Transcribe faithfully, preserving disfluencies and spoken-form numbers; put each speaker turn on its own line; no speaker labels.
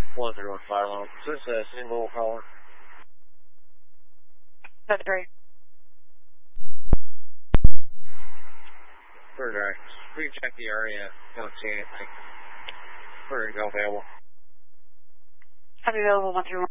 one three one five one. Is this a single caller?
That's right.
For direct. Recheck the area. Don't see anything. For go available.
I'll be available one three one.